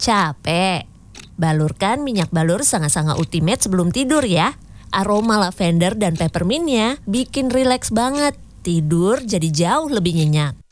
Capek? Balurkan minyak balur Sangat-Sangat Ultimate sebelum tidur ya. Aroma lavender dan peppermintnya bikin rileks banget. Tidur jadi jauh lebih nyenyak.